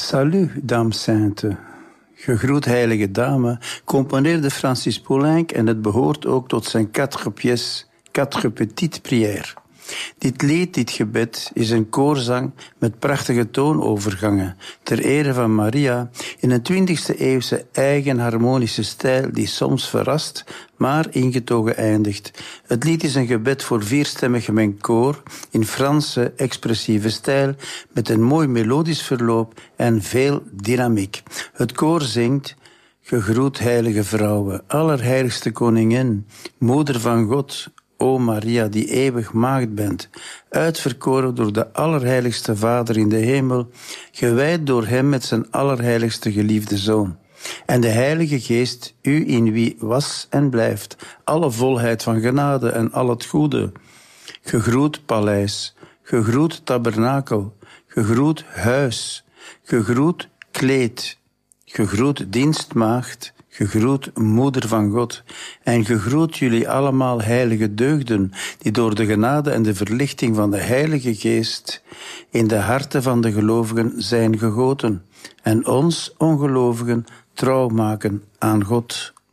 Salut, dame sainte. Gegroet heilige dame, componeerde Francis Poulenc en het behoort ook tot zijn quatre pièces, quatre petites prières. Dit lied, dit gebed, is een koorzang met prachtige toonovergangen ter ere van Maria in een 20e eeuwse eigen harmonische stijl die soms verrast, maar ingetogen eindigt. Het lied is een gebed voor vierstemmig gemengd koor in Franse expressieve stijl met een mooi melodisch verloop en veel dynamiek. Het koor zingt: Gegroet heilige vrouwe, allerheiligste koningin, moeder van God, O Maria, die eeuwig maagd bent, uitverkoren door de allerheiligste Vader in de hemel, gewijd door hem met zijn allerheiligste geliefde Zoon. En de Heilige Geest, u in wie was en blijft alle volheid van genade en al het goede. Gegroet paleis, gegroet tabernakel, gegroet huis, gegroet kleed, gegroet dienstmaagd, gegroet moeder van God, en gegroet jullie allemaal heilige deugden, die door de genade en de verlichting van de Heilige Geest in de harten van de gelovigen zijn gegoten, en ons, ongelovigen, trouw maken aan God.